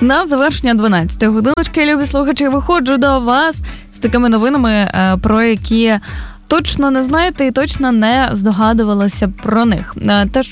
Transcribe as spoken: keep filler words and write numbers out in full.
На завершення дванадцятої годиночки, любі слухачі, виходжу до вас з такими новинами, про які точно не знаєте і точно не здогадувалися про них. Те,